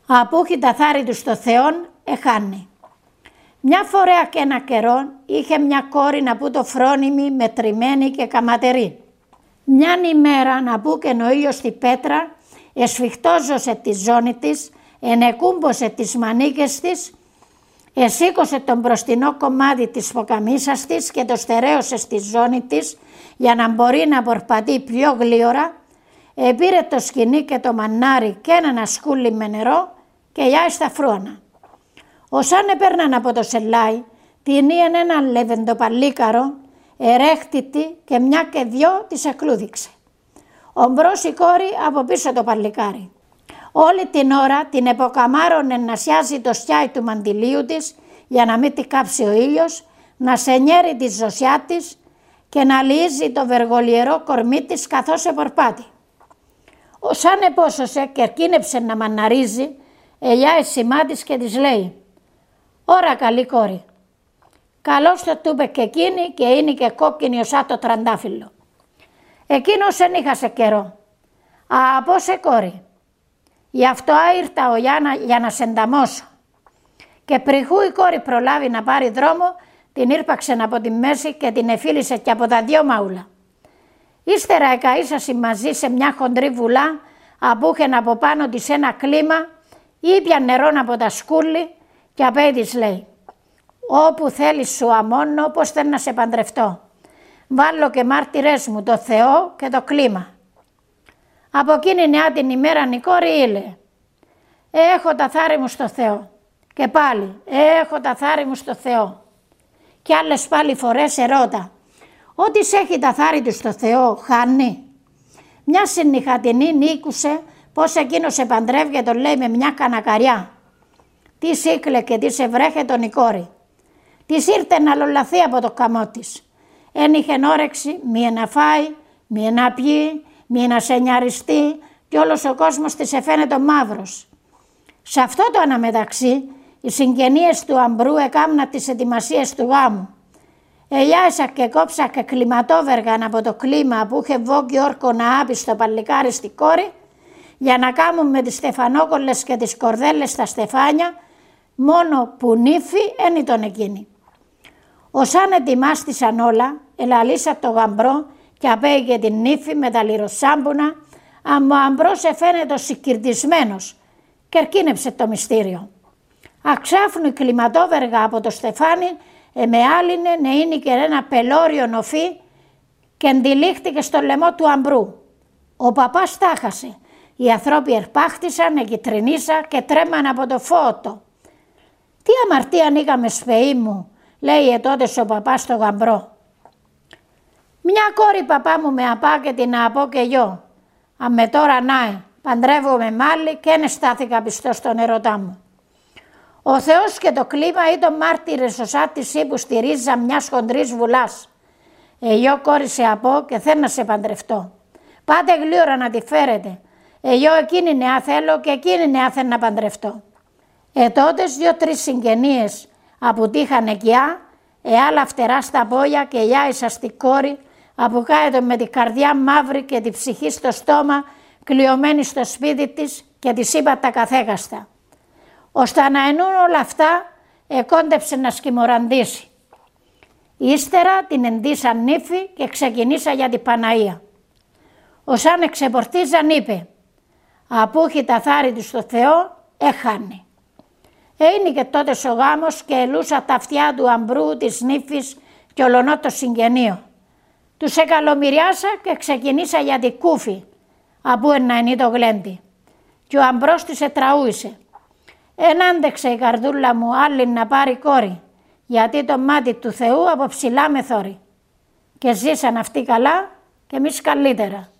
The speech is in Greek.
Απούχει τα θάρη του στο Θεόν, εχάνει. Μια φορά και ένα καιρό είχε μια κόρη να που το φρόνιμη, μετρημένη και καματερή. Μιαν ημέρα να που και ο ήλιος στη πέτρα, εσφιχτόζωσε τη ζώνη της, ενεκούμπωσε τις μανίκες της, εσήκωσε τον μπροστινό κομμάτι της ποκαμίσας της και το στερέωσε στη ζώνη της για να μπορεί να πορπατεί πιο γλίωρα, επήρε το σκοινί και το μανάρι και ένα ασκούλι με νερό και γιάει στα φρούανα. Όσαν έπαιρναν από το σελάι, την ήεν έναν λεβεντοπαλίκαρο, ερέχτητη και μια και δυο της εκλούδηξε. Ομπρός η κόρη από πίσω το παλικάρι. Όλη την ώρα την εποκαμάρωνε να σιάζει το στιάι του μαντιλίου της για να μην τη κάψει ο ήλιος, να σενιέρει τη ζωσιά της και να λύζει το βεργολιερό κορμί της καθώς επορπάτη. Όσαν επόσωσε και ερκίνεψε να μαναρίζει, ελιά εσημά της και της λέει «Ωρα καλή κόρη». Καλώς το τούπε και εκείνη και είναι και κόκκινη οσά το τραντάφυλλο. Εκείνος εν είχασε καιρό. «Από σε κόρη, γι' αυτό ήρθα ο Γιάννα για να σε ενταμώσω». Και πριχού η κόρη προλάβει να πάρει δρόμο, την ήρπαξε από τη μέση και την εφίλησε και από τα δυο μαούλα. Ύστερα εκαΐσασε μαζί σε μια χοντρή βουλά, απούχεν από πάνω της ένα κλίμα, ήπια νερό από τα σκούλη και απέ της λέει «Όπου θέλεις σου αμώνω, πώς θέλω να σε παντρευτώ. Βάλω και μάρτυρες μου το Θεό και το κλίμα». Από εκείνη νεά την ημέρα η κόρη ήλε «Έχω τα θάρη μου στο Θεό». Και πάλι «Έχω τα θάρη μου στο Θεό». Και άλλες πάλι φορές ερώτα «Ό,τι έχει τα θάρη του στο Θεό χάνει». Μια συννυχατινή νίκουσε πως εκείνος σε παντρεύει, τον λέει με μια κανακαριά. Τι σύκλε και τι σε βρέχε τον η κόρη. Της ήρθε να λολαθεί από το καμό της. Εν είχεν όρεξη μία να φάει, μία να πιει, μία να σενιαριστεί και όλος ο κόσμος της εφαίνεται μαύρος. Σε αυτό το αναμεταξύ οι συγγενείες του αμπρού έκαμνα τις ετοιμασίες του γάμου. Ελιάσα και κόψα και κλιματόβεργαν από το κλίμα που είχε βόγκει όρκο να άπει στο παλικάρι στη κόρη για να κάμουν με τις στεφανόκολλες και τις κορδέλες στα στεφάνια, μόνο που νύφη εν ήταν εκείνη. Όσαν ετοιμάστησαν όλα, ελαλήσα το γαμπρό και απέγε την νύφη με τα λιροσάμπουνα, αν ο αμπρός εφαίνεται συγκυρτισμένος και ερκίνεψε το μυστήριο. Αξάφνου η κλιματόβεργα από το στεφάνι εμεάλινε να είναι και ένα πελώριο νοφί και εντυλίχτηκε στο λαιμό του αμπρού. Ο παπάς τάχασε. Οι ανθρώποι ερπάχτησαν, εγκυτρινίσα και τρέμαν από το φώτο. «Τι αμαρτία είχαμε σπεή μου», λέει τότε ο παπάς στο γαμπρό. «Μια κόρη παπά μου με απά και την απώ και γιο. Αν με τώρα νάε, παντρεύομαι μάλλη και εν στάθηκα πιστό στον ερωτά μου». Ο Θεός και το κλίμα ήταν μάρτυρες οσά της ύπου στη ρίζα μιας χοντρής βουλάς. «Εγιώ κόρη σε απώ και θέλω να σε παντρευτώ. Πάτε γλύωρα να τη φέρετε. Εγιώ εκείνη νεά θέλω και εκείνη νεά θέλω να παντρευτώ». Τότες 2-3 συγγενείες αποτύχαν εκειά, άλλα φτερά στα πόδια και γιάησα στη κόρη, αποκάετο με την καρδιά μαύρη και τη ψυχή στο στόμα, κλειωμένη στο σπίτι της και της είπα τα καθέγαστα. Ώστε να ενούν όλα αυτά, εκόντεψε να σκημοραντήσει. Ύστερα την εντύσαν νύφη και ξεκινήσα για την Παναία. Όσαν εξεπορτίζαν είπε «Απούχει τα θάρη του στο Θεό, έχανε». Είναι και τότε ο γάμος και ελούσα τα αυτιά του αμπρού, της νύφης και ολονό το συγγενείο. Τους εκαλομυριάσα και ξεκινήσα για την κούφη, απού να είναι το γλέντι. Και ο αμπρός της ετραούησε. Εν άντεξε η καρδούλα μου άλλη να πάρει κόρη, γιατί το μάτι του Θεού από ψηλά με θόρει. Και ζήσαν αυτοί καλά και εμείς καλύτερα.